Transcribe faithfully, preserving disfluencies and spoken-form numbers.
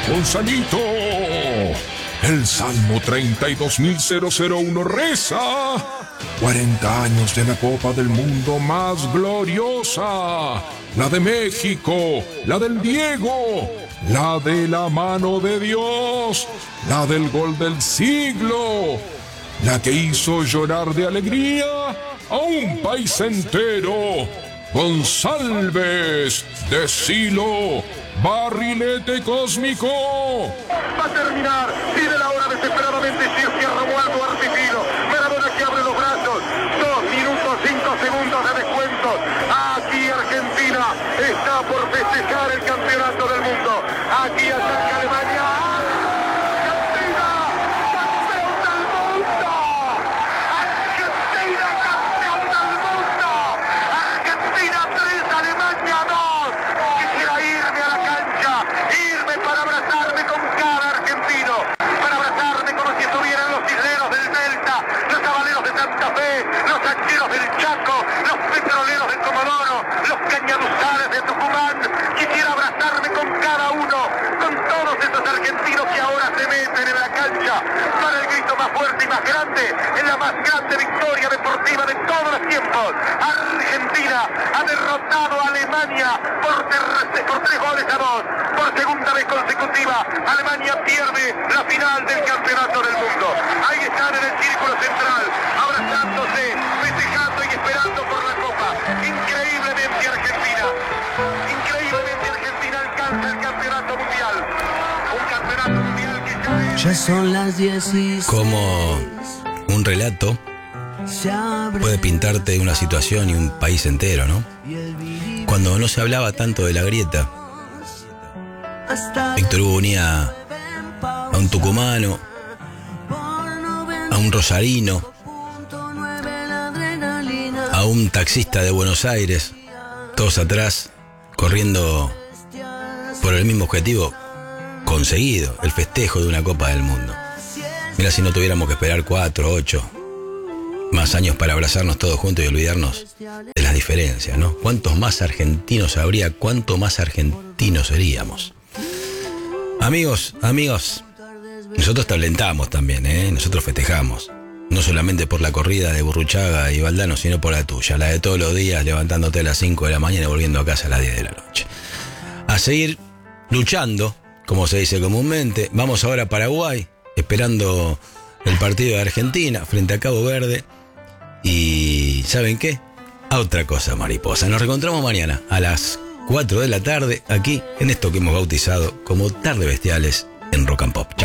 Gonzalito. El Salmo treinta y dos mil uno reza: cuarenta años de la Copa del Mundo más gloriosa. La de México, la del Diego, la de la mano de Dios, la del gol del siglo, la que hizo llorar de alegría a un país entero. González, decilo, barrilete cósmico. Va a terminar, pide la hora desesperadamente Sergio Romualdo Artefino. Maradona que abre los brazos. Dos minutos, cinco segundos de descuento. Aquí Argentina está por festejar el campeonato del mundo. Aquí ataca Alemania. ¡Argentina, campeón del mundo! ¡Argentina, campeón del mundo! ¡Argentina tres, Alemania dos! Quisiera irme a la cancha, irme para abrazarme con cada argentino, para abrazarme como si estuvieran los cisneros del Delta, los cabaleros de Santa Fe, los ancheros del Chaco, los petroleros de Comodoro, los cañaduzales de Tucumán. Quisiera abrazarme con cada uno, con todos esos argentinos que ahora se meten en la cancha para el grito más fuerte y más grande, en la más grande victoria deportiva de todos los tiempos. Argentina ha derrotado a Alemania por, ter- por tres goles a dos. Por segunda vez consecutiva, Alemania pierde la final del campeonato del mundo. Ahí están en el círculo central, abrazándose, festejando y esperando por la copa. Increíblemente Argentina, increíblemente Argentina alcanza el campeonato mundial. Un campeonato mundial que ya es... Ya son las dieciséis. Como un relato puede pintarte una situación y un país entero, ¿no? Cuando no se hablaba tanto de la grieta, Víctor Hugo unía a un tucumano, a un rosarino, a un taxista de Buenos Aires, todos atrás, corriendo por el mismo objetivo conseguido, el festejo de una Copa del Mundo. Mira si no tuviéramos que esperar cuatro, ocho más años para abrazarnos todos juntos y olvidarnos de las diferencias, ¿no? ¿Cuántos más argentinos habría? ¿Cuánto más argentinos seríamos? Amigos, amigos, nosotros te alentamos también, ¿eh? Nosotros festejamos. No solamente por la corrida de Burruchaga y Valdano, sino por la tuya, la de todos los días, levantándote a las cinco de la mañana y volviendo a casa a las diez de la noche. A seguir luchando, como se dice comúnmente. Vamos ahora a Paraguay, esperando el partido de Argentina frente a Cabo Verde. Y ¿saben qué? A otra cosa, mariposa. Nos reencontramos mañana a las cuatro de la tarde, aquí, en esto que hemos bautizado como Tarde Bestiales en Rock and Pop. Chau.